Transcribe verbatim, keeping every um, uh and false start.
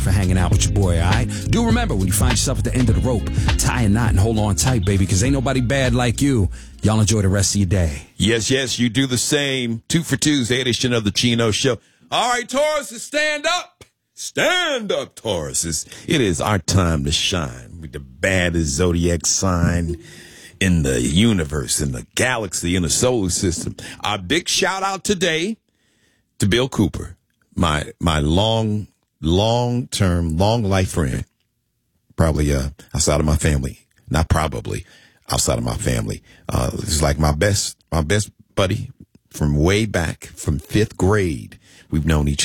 for hanging out with your boy, all right? Do remember, when you find yourself at the end of the rope, tie a knot and hold on tight, baby, because ain't nobody bad like you. Y'all enjoy the rest of your day. Yes, yes, you do the same. Two for Tuesday edition of the Chino Show. All right, Tauruses, stand up. Stand up, Tauruses. It is our time to shine with the baddest zodiac sign in the universe, in the galaxy, in the solar system. Our big shout out today to Bill Cooper, my my long, long term, long life friend. Probably uh, outside of my family, not probably outside of my family. Uh, he's like my best, my best buddy from way back, from fifth grade. We've known each other.